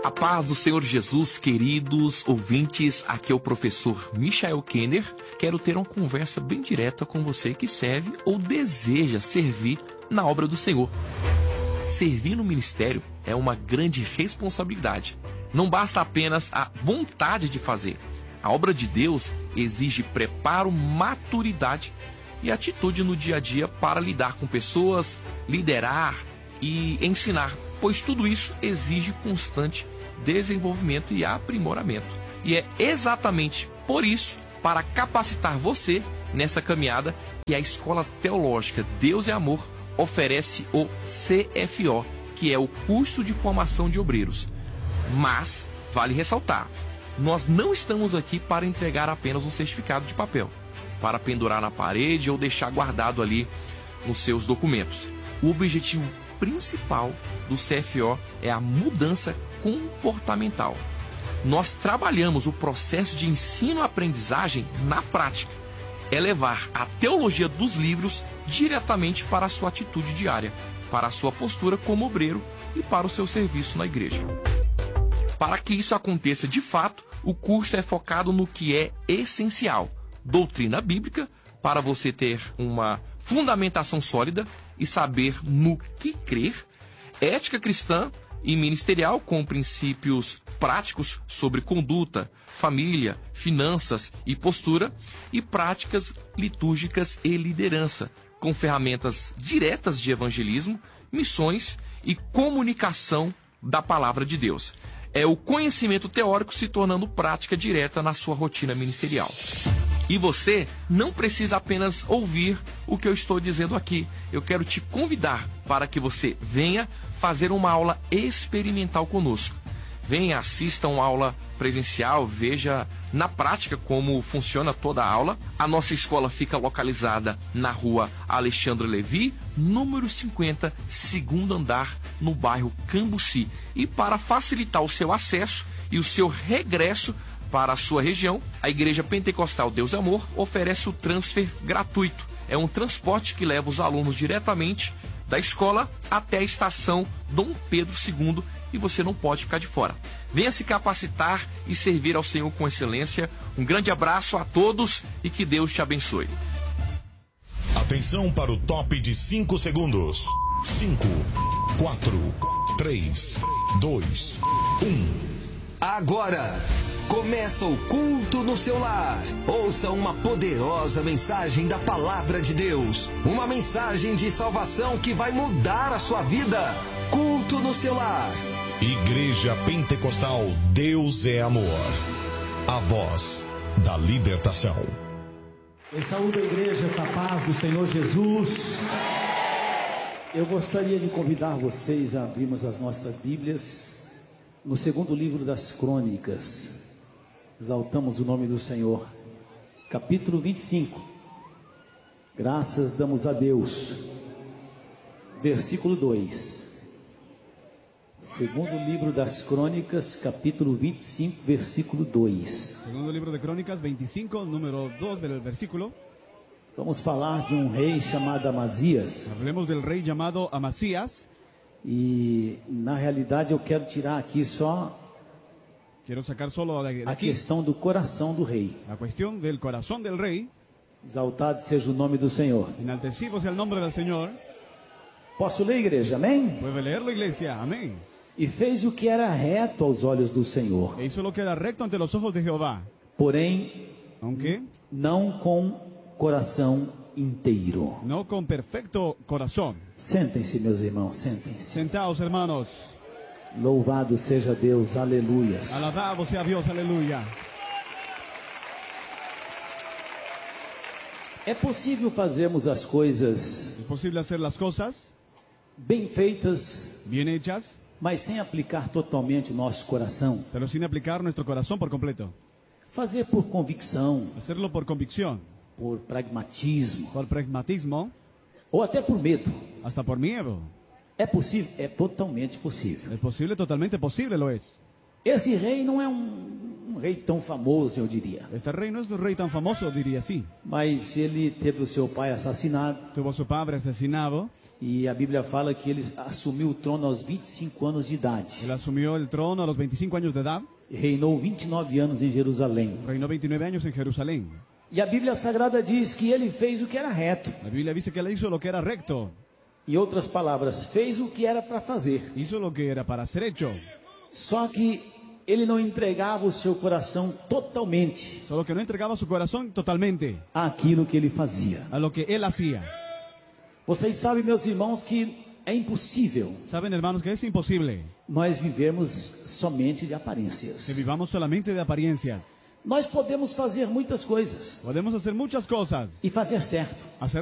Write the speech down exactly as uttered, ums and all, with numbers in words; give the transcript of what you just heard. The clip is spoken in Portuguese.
A paz do Senhor Jesus, queridos ouvintes, aqui é o professor Michael Kenner. Quero ter uma conversa bem direta com você que serve ou deseja servir na obra do Senhor. Servir no ministério é uma grande responsabilidade. Não basta apenas a vontade de fazer. A obra de Deus exige preparo, maturidade e atitude no dia a dia para lidar com pessoas, liderar e ensinar, pois tudo isso exige constante desenvolvimento e aprimoramento. E é exatamente por isso, para capacitar você nessa caminhada, que a Escola Teológica Deus é Amor oferece o C F O, que é o curso de formação de obreiros. Mas, vale ressaltar, nós não estamos aqui para entregar apenas um certificado de papel, para pendurar na parede ou deixar guardado ali nos seus documentos. O objetivo principal do C F O é a mudança comportamental. Nós trabalhamos o processo de ensino-aprendizagem na prática. É levar a teologia dos livros diretamente para a sua atitude diária, para a sua postura como obreiro e para o seu serviço na igreja. Para que isso aconteça de fato, o curso é focado no que é essencial: doutrina bíblica, para você ter uma fundamentação sólida e saber no que crer, ética cristã e ministerial com princípios práticos sobre conduta, família, finanças e postura, e práticas litúrgicas e liderança, com ferramentas diretas de evangelismo, missões e comunicação da palavra de Deus. É o conhecimento teórico se tornando prática direta na sua rotina ministerial. E você não precisa apenas ouvir o que eu estou dizendo aqui. Eu quero te convidar para que você venha fazer uma aula experimental conosco. Venha, assista uma aula presencial, veja na prática como funciona toda a aula. A nossa escola fica localizada na rua Alexandre Levi, número cinquenta, segundo andar, no bairro Cambuci. E para facilitar o seu acesso e o seu regresso para a sua região, a Igreja Pentecostal Deus é Amor oferece o transfer gratuito. É um transporte que leva os alunos diretamente da escola até a estação Dom Pedro segundo, e você não pode ficar de fora. Venha se capacitar e servir ao Senhor com excelência. Um grande abraço a todos e que Deus te abençoe. Atenção para o top de cinco segundos. cinco, quatro, três, dois, um. Agora começa o culto no seu lar. Ouça uma poderosa mensagem da Palavra de Deus. Uma mensagem de salvação que vai mudar a sua vida. Culto no seu lar. Igreja Pentecostal Deus é Amor. A voz da libertação. Eu saúdo a igreja com a paz do Senhor Jesus. Eu gostaria de convidar vocês a abrirmos as nossas Bíblias no segundo livro das Crônicas. Exaltamos o nome do Senhor. Capítulo vinte e cinco. Graças damos a Deus. Versículo dois. Segundo livro das Crônicas, capítulo vinte e cinco, versículo dois. Segundo livro de Crônicas vinte e cinco, número dois del versículo. Vamos falar de um rei chamado Amazias. Hablemos del rei chamado Amasías. E na realidade eu quero tirar aqui só Quero sacar solo de, de a aqui questão do coração do rei. a questão del corazón del rei. Exaltado seja o nome do Senhor. Enaltecido sea el nombre del Señor. Posso ler, igreja? Amém? Puede leerlo, iglesia. Amén. E fez o que era reto aos olhos do Senhor, E hizo lo que era recto ante los ojos de Jehová. porém Aunque não com coração inteiro. no con perfecto corazón. Sentem-se, meus irmãos, sentem-se. Sentaos, hermanos. Louvado seja Deus, aleluias. Alabado sea Dios, aleluya. É possível fazermos as coisas Es posible hacer las cosas bem feitas, bien hechas, mas sem aplicar totalmente o nosso coração. pero sin aplicar nuestro corazón por completo. Fazer por convicção, Hacerlo por convicción, por pragmatismo, por pragmatismo, ou até por medo. hasta por miedo. É possível? É totalmente possível. Es posible, totalmente posible lo es. Esse rei não é um, um rei tão famoso, eu diria. Este rey no es un rey tan famoso, diría así. Mas ele teve o seu pai assassinado. Tuvo a su padre asesinado E a Bíblia fala que ele assumiu o trono aos vinte e cinco anos de idade. Él asumió el trono a los veinticinco años de edad. E reinou vinte e nove anos em Jerusalém. Reinó veintinueve años en Jerusalén. E a Bíblia Sagrada diz que ele fez o que era reto. La Biblia dice que él hizo lo que era recto. Em outras palavras, fez o que era para fazer. Hizo lo que era para ser hecho. Só que ele não entregava o seu coração totalmente Solo que no entregaba su corazón totalmente àquilo que ele fazia. a lo que él hacía. Vocês sabem, meus irmãos, que é impossível Saben, hermanos, que es imposible nós vivermos somente de que aparências. vivamos solamente de apariencias. Nós podemos fazer muitas coisas Podemos hacer muchas cosas, e fazer certo. hacer